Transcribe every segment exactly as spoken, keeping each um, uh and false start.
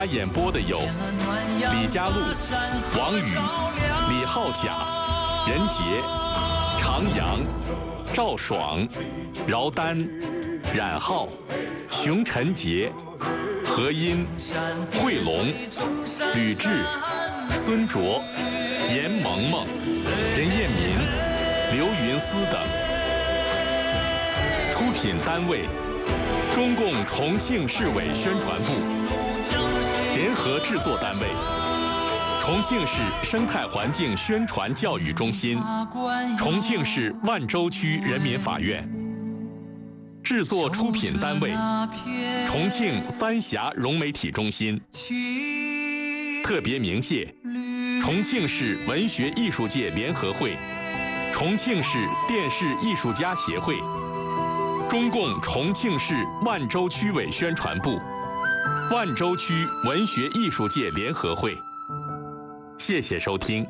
演播的有李佳璐、王宇、李浩甲、任杰、常阳、赵爽、饶丹、冉浩、熊晨杰、何音、慧龙、吕雉、孙卓、严萌萌、任彦民、刘云思等。出品单位：中共重庆市委宣传部。联合制作单位：重庆市生态环境宣传教育中心、重庆市万州区人民法院。制作出品单位：重庆三峡融媒体中心。特别鸣谢重庆市文学艺术界联合会、重庆市电视艺术家协会、中共重庆市万州区委宣传部、万州区文学艺术界联合会。谢谢收听。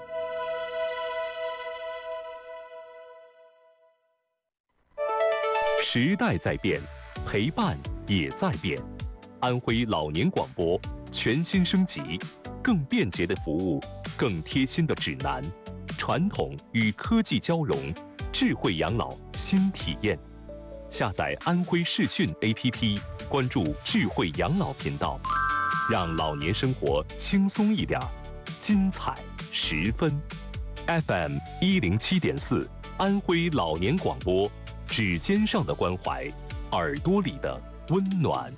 时代在变，陪伴也在变。安徽老年广播全新升级，更便捷的服务，更贴心的指南，传统与科技交融，智慧养老新体验。下载安徽视讯 A P P， 关注智慧养老频道，让老年生活轻松一点，精彩十分。F M 一零七点四，安徽老年广播，指尖上的关怀，耳朵里的温暖。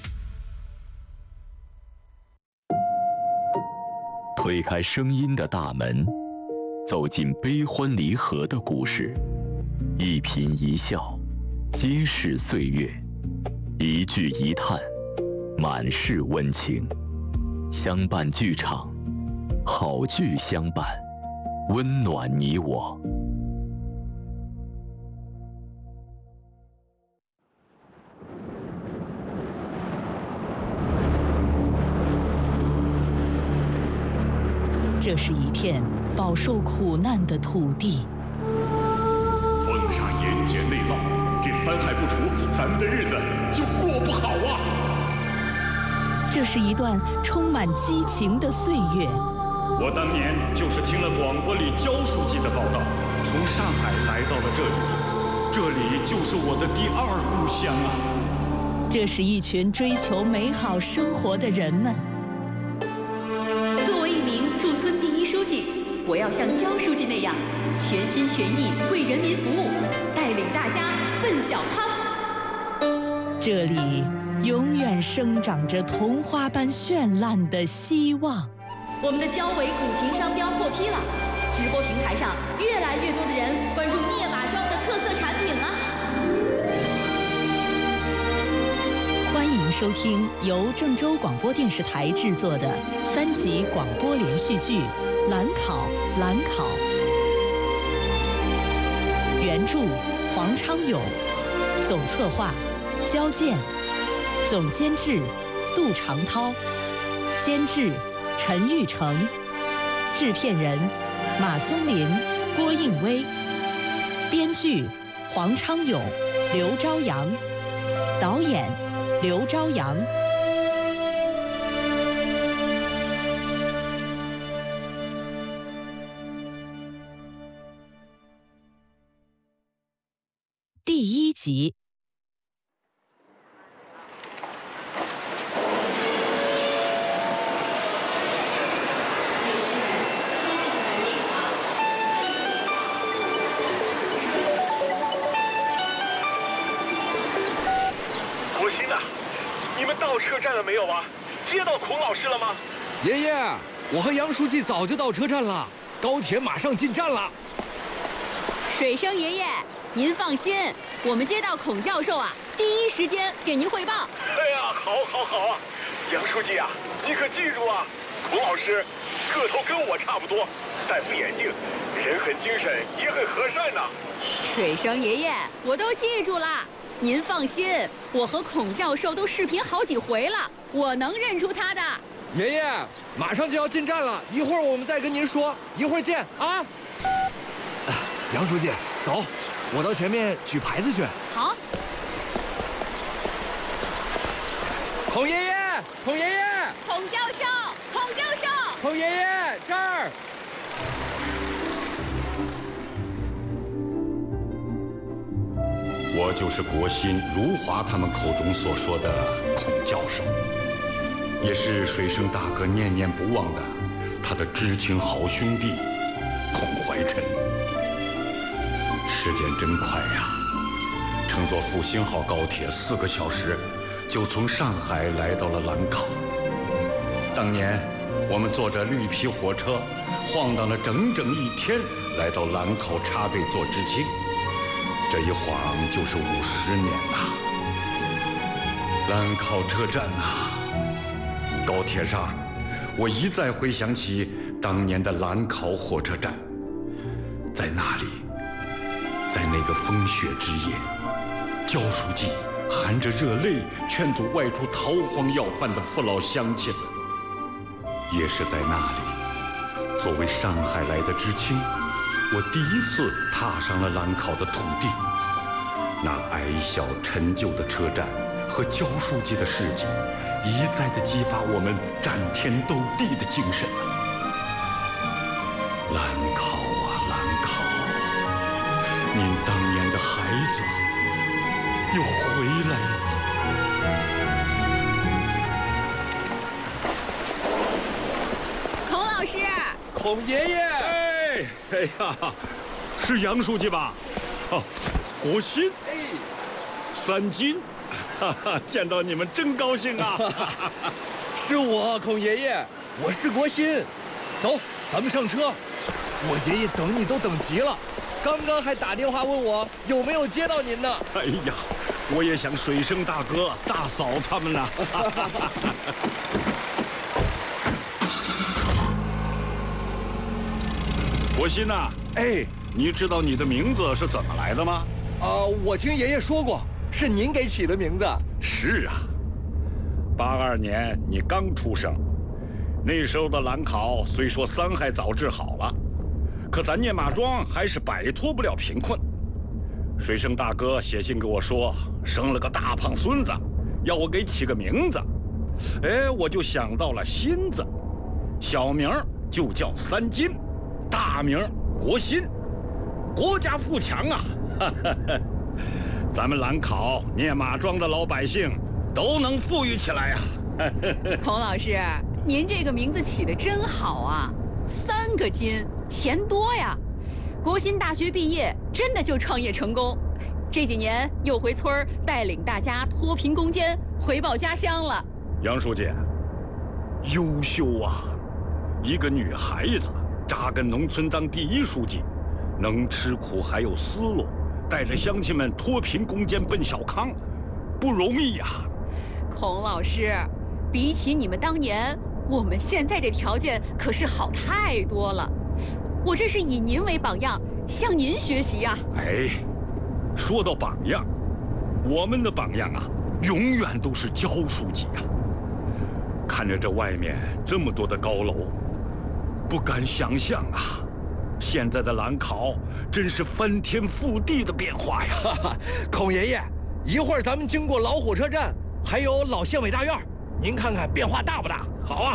推开声音的大门，走进悲欢离合的故事，一颦一笑，皆是岁月；一句一叹，满是温情。相伴剧场，好剧相伴，温暖你我。 这是一片饱受苦难的土地。 风沙盐碱内涝，这三害不除，咱们的日子就过不好啊！ 这是一段充满激情的岁月。 我当年就是听了广播里焦书记的报道，从上海来到了这里，这里就是我的第二故乡啊！ 这是一群追求美好生活的人们。 作为一名驻村第一书记，我要像焦书记那样，全心全意为人民服务，带领大家奔小康。 这里永远生长着童话般绚烂的希望。 我们的焦尾古琴商标获批了，直播平台上越来越多的人关注聂马庄的特色产品啊！ 欢迎收听由郑州广播电视台制作的三集广播连续剧《兰考兰考》，原著黄昌勇，总策划焦健，总监制杜长涛，监制陈玉成，制片人马松林、郭应威，编剧黄昌勇、刘朝阳，导演刘朝阳。第一集。 国新呐，你们到车站了没有啊？接到孔老师了吗？ 爷爷，我和杨书记早就到车站了，高铁马上进站了。 水生爷爷，您放心，我们接到孔教授啊，第一时间给您汇报。 哎呀，好，好，好啊！杨书记啊，你可记住啊，孔老师个头跟我差不多，戴副眼镜，人很精神，也很和善呐。 水生爷爷，我都记住了。您放心，我和孔教授都视频好几回了，我能认出他的。 爷爷，马上就要进站了，一会儿我们再跟您说，一会儿见啊！杨书记，走，我到前面举牌子去。 好。 孔爷爷，孔爷爷， 孔孔教授，孔教授， 孔爷爷这儿。 我就是国新、如华他们口中所说的孔教授，也是水生大哥念念不忘的他的知青好兄弟孔怀琛。时间真快呀，乘坐复兴号高铁四个小时，就从上海来到了兰考。当年我们坐着绿皮火车，晃荡了整整一天，来到兰考插队做知青。这一晃就是五十年呐！兰考车站呐，高铁上，我一再回想起当年的兰考火车站。在那里，在那个风雪之夜，焦书记含着热泪劝阻外出逃荒要饭的父老乡亲们。也是在那里，作为上海来的知青，我第一次踏上了兰考的土地。那矮小陈旧的车站和焦书记的事迹，一再地激发我们战天斗地的精神啊！兰考啊兰考，您当年的孩子又回来了。 孔老师， 孔爷爷， 哎哎呀，是杨书记吧？哦，国新， 哎， 三金，哈哈，见到你们真高兴啊！ 是我，孔爷爷，我是国新。走，咱们上车。我爷爷等你都等急了，刚刚还打电话问我有没有接到您呢。 哎呀，我也想水生大哥、大嫂他们呢。国新呐， 哎， 你知道你的名字是怎么来的吗？ 呃，我听爷爷说过，是您给起的名字。 是啊，八二年你刚出生，那时候的兰考虽说伤害早治好了，可咱聂马庄还是摆脱不了贫困。水生大哥写信给我说，生了个大胖孙子，要我给起个名字。哎，我就想到了新字，小名就叫三金，大名国新，国家富强啊！咱们兰考、聂马庄的老百姓都能富裕起来呀！ 孔老师，您这个名字起得真好啊，三个金，钱多呀！国新大学毕业，真的就创业成功，这几年又回村儿带领大家脱贫攻坚，回报家乡了。 杨书记，优秀啊！一个女孩子扎根农村当第一书记，能吃苦还有思路，带着乡亲们脱贫攻坚奔小康，不容易呀！ 孔老师，比起你们当年，我们现在这条件可是好太多了。我这是以您为榜样，向您学习呀！ 哎，说到榜样，我们的榜样啊，永远都是焦书记呀。看着这外面这么多的高楼，不敢想象啊，现在的兰考真是翻天覆地的变化呀！ 哈哈，孔爷爷，一会儿咱们经过老火车站，还有老县委大院，您看看变化大不大？ 好啊！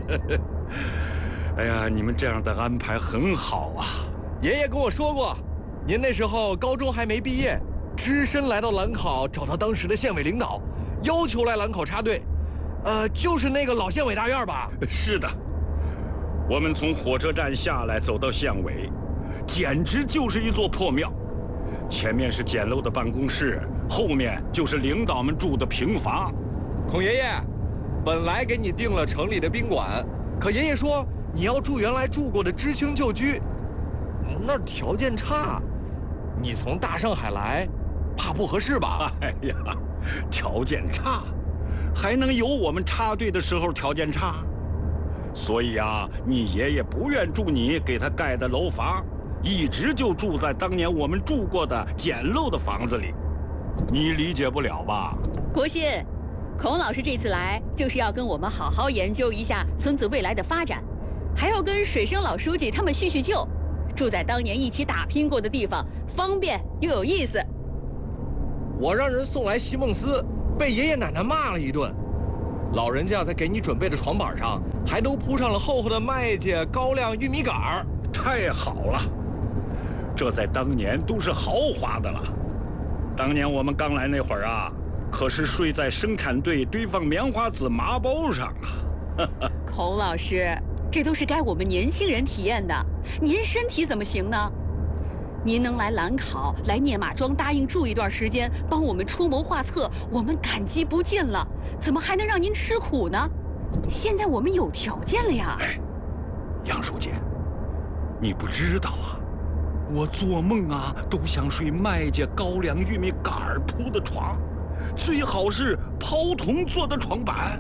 哎呀，你们这样的安排很好啊！ 爷爷跟我说过，您那时候高中还没毕业，只身来到兰考，找到当时的县委领导，要求来兰考插队。呃，就是那个老县委大院吧？ 是的，我们从火车站下来，走到县委，简直就是一座破庙。前面是简陋的办公室，后面就是领导们住的平房。 孔爷爷，本来给你订了城里的宾馆，可爷爷说你要住原来住过的知青旧居，那儿条件差，你从大上海来，怕不合适吧？ 哎呀，条件差，还能有我们插队的时候条件差？所以啊，你爷爷不愿住你给他盖的楼房，一直就住在当年我们住过的简陋的房子里，你理解不了吧？ 国新，孔老师这次来就是要跟我们好好研究一下村子未来的发展，还要跟水生老书记他们叙叙旧，住在当年一起打拼过的地方，方便又有意思。 我让人送来席梦思，被爷爷奶奶骂了一顿。 老人家在给你准备的床板上还都铺上了厚厚的麦秸、高粱、玉米杆儿。 太好了，这在当年都是豪华的了。当年我们刚来那会儿啊，可是睡在生产队堆放棉花籽麻包上啊。 孔老师，这都是该我们年轻人体验的。您身体怎么行呢？您能来兰考、来聂马庄答应住一段时间，帮我们出谋划策，我们感激不尽了。怎么还能让您吃苦呢？现在我们有条件了呀！ 哎，杨书记，你不知道啊，我做梦啊都想睡麦秸、高粱、玉米杆儿铺的床，最好是抛铜做的床板。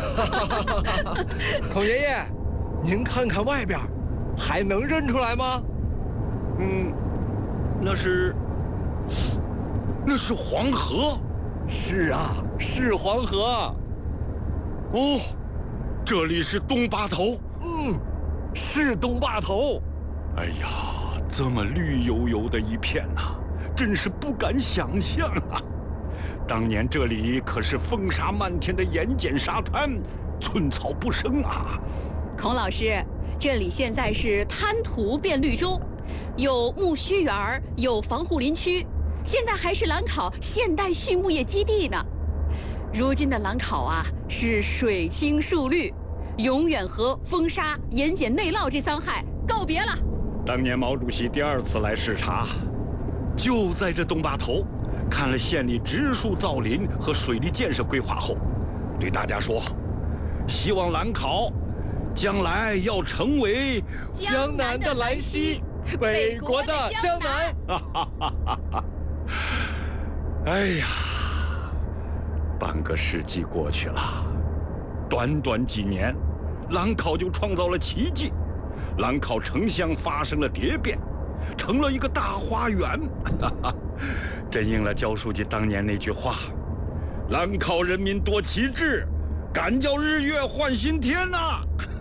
孔爷爷，您看看外边，还能认出来吗？ 嗯，那是，那是黄河。 是啊，是黄河。 哦，这里是东坝头。 嗯，是东坝头。 哎呀，这么绿油油的一片呐、啊，真是不敢想象啊！当年这里可是风沙漫天的盐碱沙滩，寸草不生啊。 孔老师，这里现在是滩涂变绿洲，有苜蓿园，有防护林区，现在还是兰考现代畜牧业基地呢。如今的兰考啊，是水清树绿，永远和风沙、盐碱内涝这三害告别了。 当年毛主席第二次来视察，就在这东坝头，看了县里植树造林和水利建设规划后，对大家说，希望兰考将来要成为江南的兰溪，北国的江南。 哎呀，半个世纪过去了，短短几年，兰考就创造了奇迹。兰考城乡发生了蝶变，成了一个大花园，真应了焦书记当年那句话：“兰考人民多奇志，敢叫日月换新天呐！”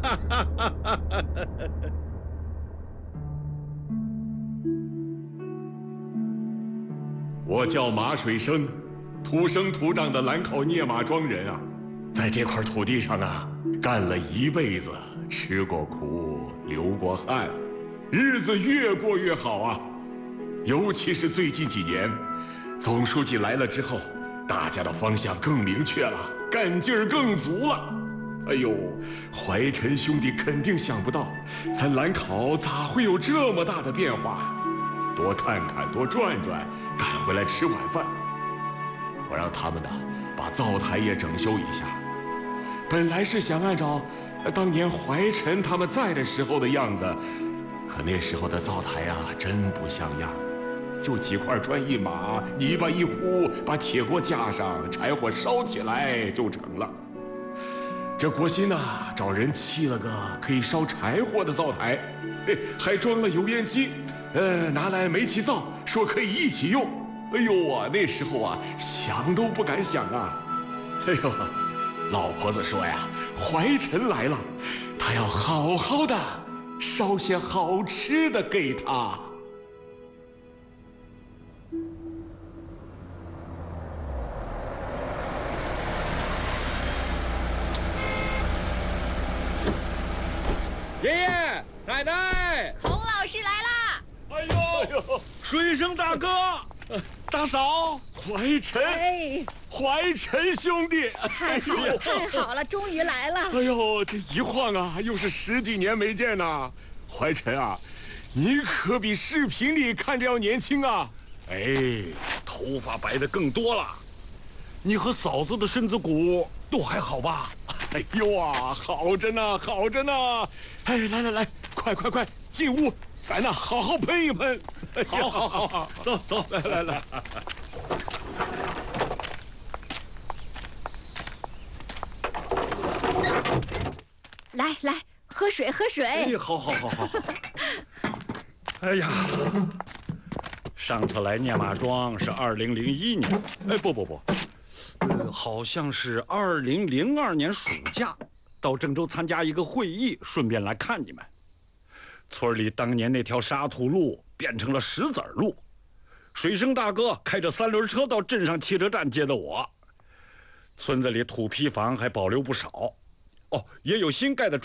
我叫马水生，土生土长的兰考聂马庄人啊，在这块土地上啊，干了一辈子，吃过苦，流过汗，日子越过越好啊。尤其是最近几年，总书记来了之后，大家的方向更明确了，干劲儿更足了。哎呦，怀臣兄弟肯定想不到，咱兰考咋会有这么大的变化？多看看，多转转，赶回来吃晚饭。我让他们呢，把灶台也整修一下。本来是想按照当年怀臣他们在的时候的样子，可那时候的灶台啊，真不像样，就几块砖一码，泥巴一糊，把铁锅架上，柴火烧起来就成了。这国新呐，找人砌了个可以烧柴火的灶台，嘿，还装了油烟机，呃，拿来煤气灶，说可以一起用。哎呦啊，那时候啊，想都不敢想啊。哎呦，老婆子说呀，怀臣来了，他要好好的烧些好吃的给他。 爷爷奶奶， 孔老师来啦！ 哎呦哎呦，水生大哥，大嫂， 怀臣， 哎， 怀臣兄弟， 太好了，太好了，终于来了！ 哎呦，这一晃啊，又是十几年没见呐。怀臣啊，你可比视频里看着要年轻啊！ 哎，头发白的更多了。你和嫂子的身子骨都还好吧？ 哎呦啊，好着呢，好着呢！哎，来来来，快快快，进屋，咱呐好好喷一喷。 好好好好，走走，来来来。 来来，喝水喝水。 哎，好好好好好。哎呀，上次来聂马庄是二零零一年，哎不不不。呃，好像是二零零二年暑假，到郑州参加一个会议，顺便来看你们。村里当年那条沙土路变成了石子路，水生大哥开着三轮车到镇上汽车站接的我。 村子里土坯房还保留不少，哦，也有新盖的